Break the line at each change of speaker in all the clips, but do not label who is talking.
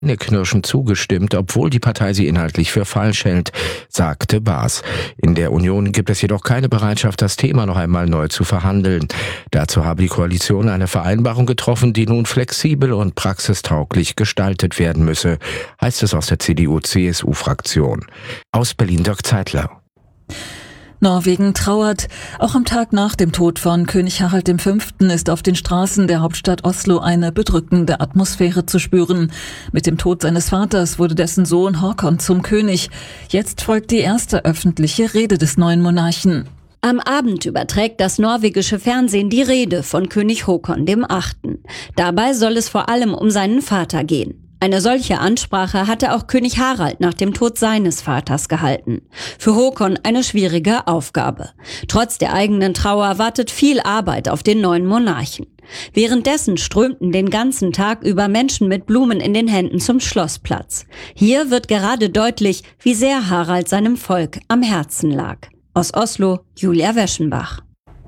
Zähneknirschend zugestimmt, obwohl die Partei sie inhaltlich für falsch hält, sagte Baas. In der Union gibt es jedoch keine Bereitschaft, das Thema noch einmal neu zu verhandeln. Dazu habe die Koalition eine Vereinbarung getroffen, die nun flexibel und praxistauglich gestaltet werden müsse, heißt es aus der CDU-CSU-Fraktion. Aus Berlin Dirk Zeitler.
Norwegen trauert. Auch am Tag nach dem Tod von König Harald V. ist auf den Straßen der Hauptstadt Oslo eine bedrückende Atmosphäre zu spüren. Mit dem Tod seines Vaters wurde dessen Sohn Håkon zum König. Jetzt folgt die erste öffentliche Rede des neuen Monarchen.
Am Abend überträgt das norwegische Fernsehen die Rede von König Håkon VIII. Dabei soll es vor allem um seinen Vater gehen. Eine solche Ansprache hatte auch König Harald nach dem Tod seines Vaters gehalten. Für Håkon eine schwierige Aufgabe. Trotz der eigenen Trauer wartet viel Arbeit auf den neuen Monarchen. Währenddessen strömten den ganzen Tag über Menschen mit Blumen in den Händen zum Schlossplatz. Hier wird gerade deutlich, wie sehr Harald seinem Volk am Herzen lag. Aus Oslo, Julia Weschenbach.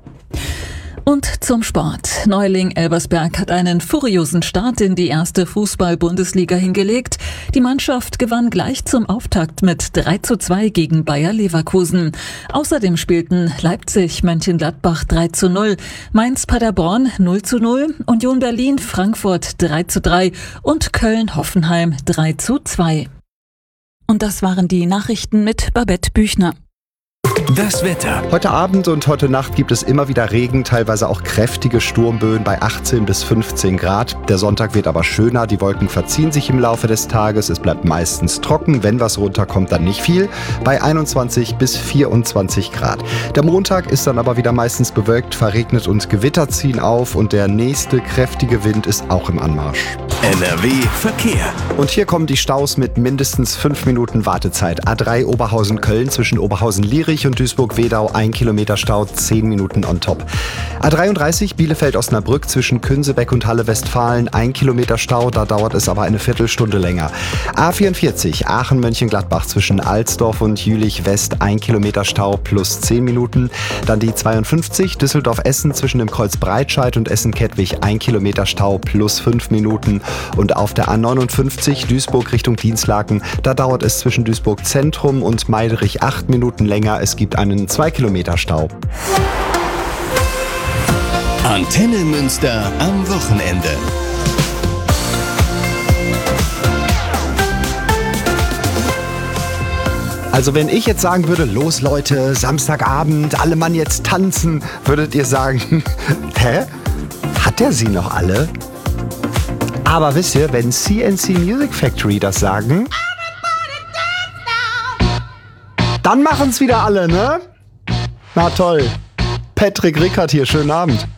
Und zum Sport. Neuling Elversberg hat einen furiosen Start in die erste Fußball-Bundesliga hingelegt. Die Mannschaft gewann gleich zum Auftakt mit 3:2 gegen Bayer Leverkusen. Außerdem spielten Leipzig Mönchengladbach 3:0, Mainz Paderborn 0:0, Union Berlin Frankfurt 3:3 und Köln Hoffenheim 3:2. Und das waren die Nachrichten mit Babette Büchner.
Das Wetter.
Heute Abend und heute Nacht gibt es immer wieder Regen, teilweise auch kräftige Sturmböen bei 18 bis 15 Grad. Der Sonntag wird aber schöner, die Wolken verziehen sich im Laufe des Tages. Es bleibt meistens trocken, wenn was runterkommt, dann nicht viel, bei 21 bis 24 Grad. Der Montag ist dann aber wieder meistens bewölkt, verregnet und Gewitter ziehen auf und der nächste kräftige Wind ist auch im Anmarsch.
NRW Verkehr.
Und hier kommen die Staus mit mindestens 5 Minuten Wartezeit. A3 Oberhausen-Köln zwischen Oberhausen-Lierich und Duisburg-Wedau 1 Kilometer Stau, 10 Minuten on top. A33 Bielefeld-Osnabrück zwischen Künsebeck und Halle-Westfalen 1 Kilometer Stau, da dauert es aber eine Viertelstunde länger. A44 Aachen-Mönchengladbach zwischen Alsdorf und Jülich-West 1 Kilometer Stau plus 10 Minuten. Dann die 52 Düsseldorf-Essen zwischen dem Kreuz Breitscheid und Essen-Kettwig 1 Kilometer Stau plus 5 Minuten. Und auf der A59 Duisburg Richtung Dienstlaken, da dauert es zwischen Duisburg Zentrum und Meiderich 8 Minuten länger. Es gibt einen 2 Kilometer Stau.
Antenne Münster am Wochenende.
Also wenn ich jetzt sagen würde, los Leute, Samstagabend, alle Mann jetzt tanzen, würdet ihr sagen, hä? Hat der sie noch alle? Aber wisst ihr, wenn CNC Music Factory das sagen, dann machen's wieder alle, ne? Na toll. Patrick Rickert hier, schönen Abend.